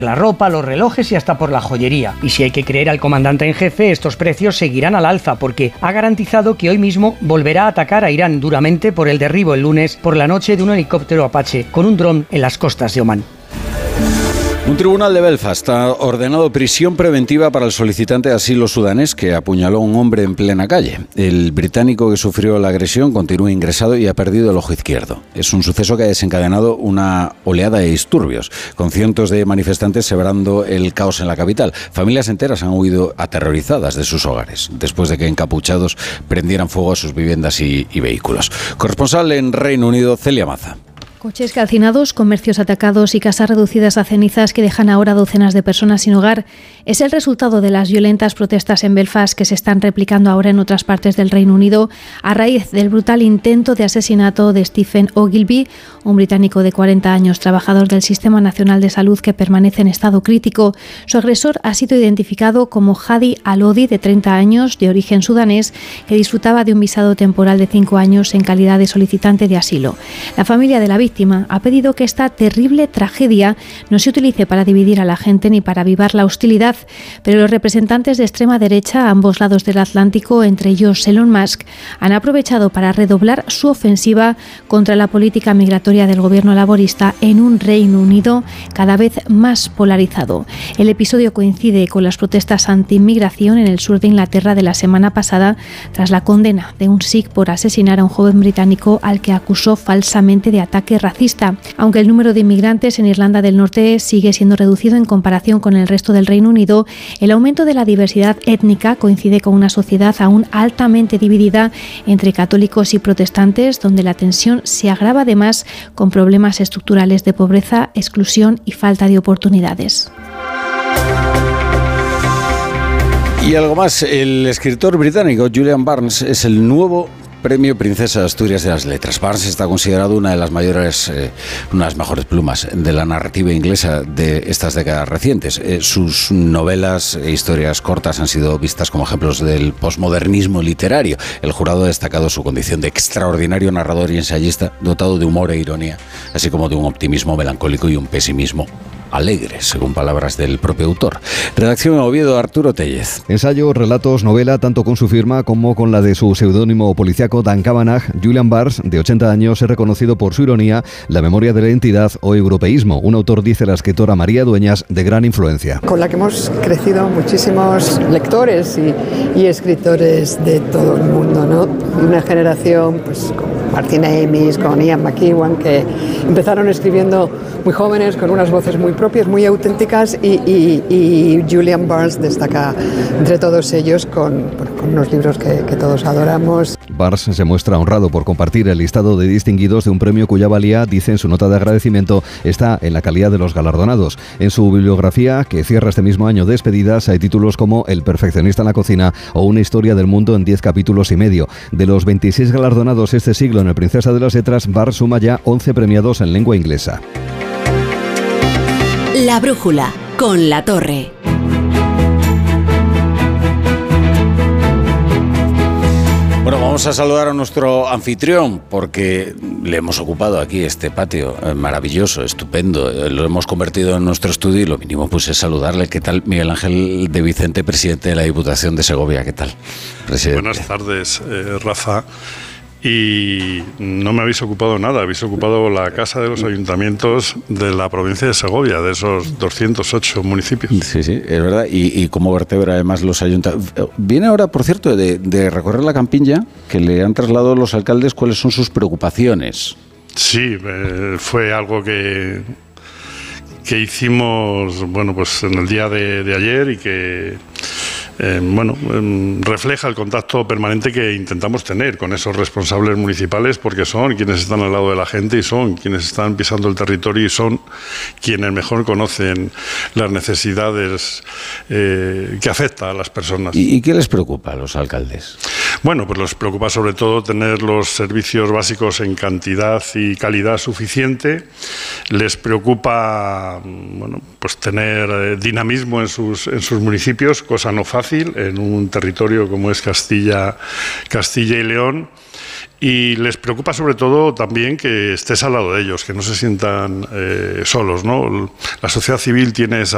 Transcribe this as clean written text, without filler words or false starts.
la ropa, los relojes y hasta por la joyería. Y si hay que creer al comandante en jefe, estos precios seguirán al alza porque ha garantizado que hoy mismo volverá a atacar a Irán duramente por el derribo el lunes por la noche de un helicóptero Apache con un dron en las costas de Omán. Un tribunal de Belfast ha ordenado prisión preventiva para el solicitante de asilo sudanés que apuñaló a un hombre en plena calle. El británico que sufrió la agresión continúa ingresado y ha perdido el ojo izquierdo. Es un suceso que ha desencadenado una oleada de disturbios, con cientos de manifestantes sembrando el caos en la capital. Familias enteras han huido aterrorizadas de sus hogares, después de que encapuchados prendieran fuego a sus viviendas y vehículos. Corresponsal en Reino Unido, Celia Maza. Coches calcinados, comercios atacados y casas reducidas a cenizas que dejan ahora docenas de personas sin hogar es el resultado de las violentas protestas en Belfast que se están replicando ahora en otras partes del Reino Unido a raíz del brutal intento de asesinato de Stephen Ogilvy, un británico de 40 años, trabajador del Sistema Nacional de Salud que permanece en estado crítico. Su agresor ha sido identificado como Hadi Al-Odi, de 30 años, de origen sudanés, que disfrutaba de un visado temporal de 5 años en calidad de solicitante de asilo. La familia de la víctima ha pedido que esta terrible tragedia no se utilice para dividir a la gente ni para avivar la hostilidad, pero los representantes de extrema derecha a ambos lados del Atlántico, entre ellos Elon Musk, han aprovechado para redoblar su ofensiva contra la política migratoria del gobierno laborista en un Reino Unido cada vez más polarizado. El episodio coincide con las protestas anti-inmigración en el sur de Inglaterra de la semana pasada, tras la condena de un sikh por asesinar a un joven británico al que acusó falsamente de ataque racista. Aunque el número de inmigrantes en Irlanda del Norte sigue siendo reducido en comparación con el resto del Reino Unido, el aumento de la diversidad étnica coincide con una sociedad aún altamente dividida entre católicos y protestantes, donde la tensión se agrava además con problemas estructurales de pobreza, exclusión y falta de oportunidades. Y algo más, el escritor británico Julian Barnes es el nuevo Premio Princesa de Asturias de las Letras. Barnes está considerado una de las mejores plumas de la narrativa inglesa de estas décadas recientes. Sus novelas e historias cortas han sido vistas como ejemplos del posmodernismo literario. El jurado ha destacado su condición de extraordinario narrador y ensayista, dotado de humor e ironía, así como de un optimismo melancólico y un pesimismo alegre, según palabras del propio autor. Redacción en Oviedo, Arturo Tellez. Ensayo, relatos, novela, tanto con su firma como con la de su seudónimo policiaco Dan Kavanagh. Julian Barnes, de 80 años, es reconocido por su ironía, la memoria de la identidad o europeísmo. Un autor, dice la escritora María Dueñas, de gran influencia. Con la que hemos crecido muchísimos lectores y escritores de todo el mundo, ¿no? Una generación, pues, con Martin Amis, con Ian McEwan, que empezaron escribiendo muy jóvenes, con unas voces muy propias, muy auténticas, y Julian Barnes destaca entre todos ellos con unos libros que todos adoramos. Barnes se muestra honrado por compartir el listado de distinguidos de un premio cuya valía, dice en su nota de agradecimiento, está en la calidad de los galardonados. En su bibliografía, que cierra este mismo año de despedidas, hay títulos como El perfeccionista en la cocina o Una historia del mundo en 10 capítulos y medio. De los 26 galardonados este siglo en el Princesa de las Letras, Barnes suma ya 11 premiados en lengua inglesa. La brújula, con La Torre. Bueno, vamos a saludar a nuestro anfitrión porque le hemos ocupado aquí este patio maravilloso, estupendo. Lo hemos convertido en nuestro estudio y lo mínimo pues es saludarle. ¿Qué tal, Miguel Ángel de Vicente, presidente de la Diputación de Segovia? ¿Qué tal, presidente? Buenas tardes, Rafa. Y no me habéis ocupado nada, habéis ocupado la casa de los ayuntamientos de la provincia de Segovia, de esos 208 municipios. Sí, sí, es verdad. Y cómo vertebra además los ayuntamientos. Viene ahora, por cierto, de recorrer la campiña, que le han trasladado los alcaldes cuáles son sus preocupaciones. Sí, fue algo que hicimos, bueno, pues en el día de ayer y que refleja el contacto permanente que intentamos tener con esos responsables municipales, porque son quienes están al lado de la gente y son quienes están pisando el territorio y son quienes mejor conocen las necesidades que afectan a las personas. ¿Y qué les preocupa a los alcaldes? Bueno, pues les preocupa sobre todo tener los servicios básicos en cantidad y calidad suficiente. Les preocupa, bueno, pues tener dinamismo en sus municipios, cosa no fácil en un territorio como es Castilla y León. Y les preocupa sobre todo también que estés al lado de ellos, que no se sientan solos, ¿no? La sociedad civil tiene esa